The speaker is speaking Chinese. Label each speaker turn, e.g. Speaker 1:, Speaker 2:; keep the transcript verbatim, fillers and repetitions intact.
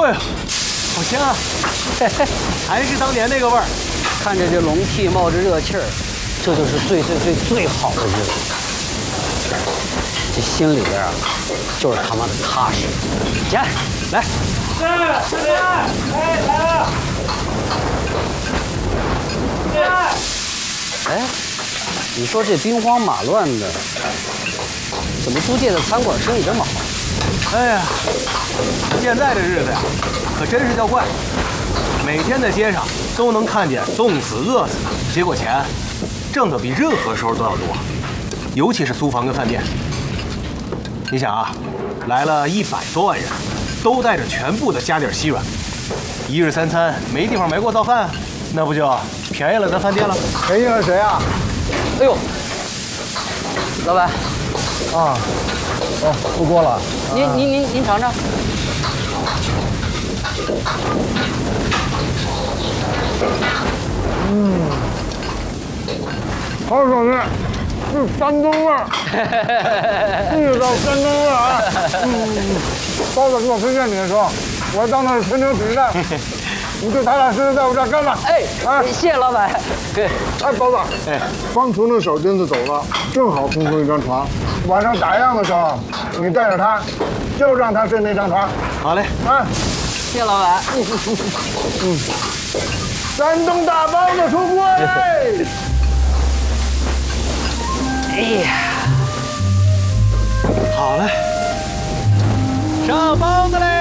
Speaker 1: 哎呦，好香啊！还是当年那个味儿。
Speaker 2: 看着这笼屉冒着热气儿，这就是最最最最好的日子。这心里边啊，就是他妈的踏实。钱，来。
Speaker 3: 是，师弟，哎，来了。
Speaker 2: 哎，你说这兵荒马乱的，怎么租界的餐馆生意这么好？
Speaker 1: 哎呀，现在这日子呀，可真是叫怪。每天在街上都能看见冻死、饿死的，结果钱挣的比任何时候都要多，尤其是租房跟饭店。你想啊，来了一百多万人，都带着全部的家底稀软，一日三餐没地方埋锅造饭，那不就便宜了咱饭店了？
Speaker 4: 便宜了谁啊？
Speaker 2: 哎呦，老板，
Speaker 4: 啊，哦，出锅了。
Speaker 2: 您您您您尝尝。
Speaker 4: 嗯，好手劲，是山东味儿，地道山东味儿啊！嗯，包子给我推荐你的时候，我当他是全球第一代，你就踏踏实实在我这儿干吧。
Speaker 2: 哎，啊，谢谢老板。对，
Speaker 4: 哎，包子，哎，方厨那小金子走了，正好空出一张床，晚上打烊的时候，你带着他，就让他睡那张床。
Speaker 1: 好嘞，
Speaker 4: 啊，
Speaker 2: 谢谢老板。
Speaker 4: 嗯，山东大包子出锅嘞！
Speaker 2: 哎呀，
Speaker 1: 好嘞，上包子嘞！